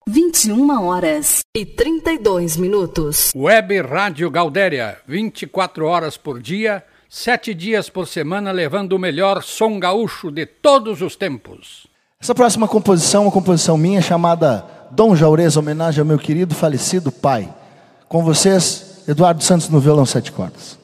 21h32. Web Rádio Gaudéria, 24 horas por dia, 7 dias por semana, levando o melhor som gaúcho de todos os tempos. Essa próxima composição é uma composição minha chamada Dom Jaurês, homenagem ao meu querido falecido pai. Com vocês, Eduardo Santos no violão 7 cordas.